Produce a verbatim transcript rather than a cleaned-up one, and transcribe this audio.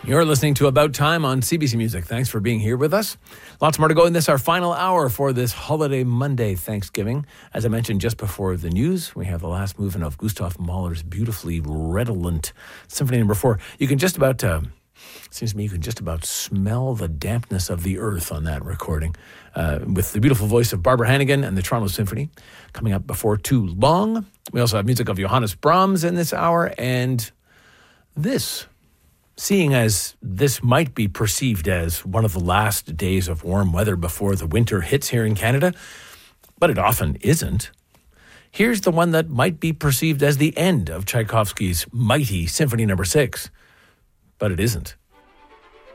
You're listening to About Time on C B C Music. Thanks for being here with us. Lots more to go in this, our final hour for this holiday Monday, Thanksgiving. As I mentioned just before the news, we have the last movement of Gustav Mahler's beautifully redolent Symphony Number Four. You can just about, uh, seems to me, you can just about smell the dampness of the earth on that recording, uh, with the beautiful voice of Barbara Hannigan and the Toronto Symphony coming up before too long. We also have music of Johannes Brahms in this hour, and this. Seeing as this might be perceived as one of the last days of warm weather before the winter hits here in Canada, but it often isn't, here's the one that might be perceived as the end of Tchaikovsky's mighty Symphony Number Six, but it isn't.